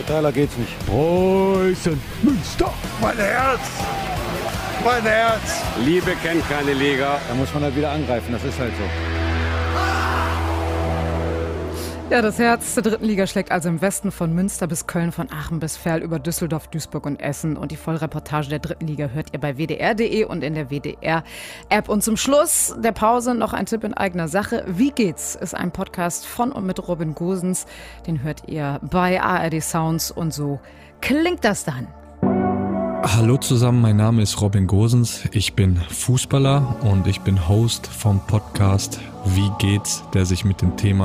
Brutaler geht's nicht. Preußen Münster. Mein Herz! Mein Herz! Liebe kennt keine Liga. Da muss man halt wieder angreifen, das ist halt so. Ja, das Herz der dritten Liga schlägt also im Westen von Münster bis Köln, von Aachen bis Verl über Düsseldorf, Duisburg und Essen. Und die Vollreportage der dritten Liga hört ihr bei wdr.de und in der WDR-App. Und zum Schluss der Pause noch ein Tipp in eigener Sache. Wie geht's? Ist ein Podcast von und mit Robin Gosens. Den hört ihr bei ARD Sounds und so klingt das dann. Hallo zusammen, mein Name ist Robin Gosens. Ich bin Fußballer und ich bin Host vom Podcast Wie geht's?, der sich mit dem Thema